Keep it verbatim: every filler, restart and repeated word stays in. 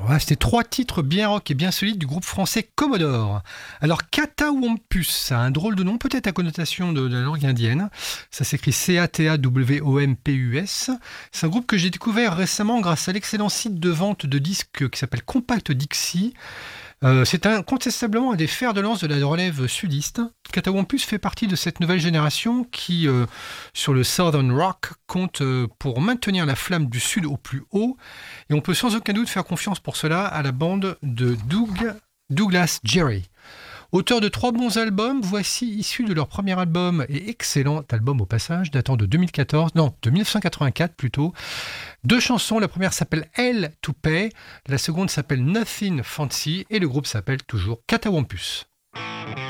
Voilà, c'était trois titres bien rock et bien solides du groupe français Commodore. Alors, Catawampus, ça a un drôle de nom, peut-être à connotation de, de la langue indienne. Ça s'écrit C A T A W O M P U S. C'est un groupe que j'ai découvert récemment grâce à l'excellent site de vente de disques qui s'appelle Compact Dixie. Euh, c'est incontestablement un des fers de lance de la relève sudiste. Catawampus fait partie de cette nouvelle génération qui, euh, sur le Southern Rock, compte euh, pour maintenir la flamme du Sud au plus haut. Et on peut sans aucun doute faire confiance pour cela à la bande de Doug, Douglas Jerry. Auteur de trois bons albums, voici issu de leur premier album, et excellent album au passage, datant de deux mille quatorze, non, de dix-neuf cent quatre-vingt-quatre plutôt. Deux chansons, la première s'appelle Hell to Pay, la seconde s'appelle Nothing Fancy, et le groupe s'appelle toujours Catawampus.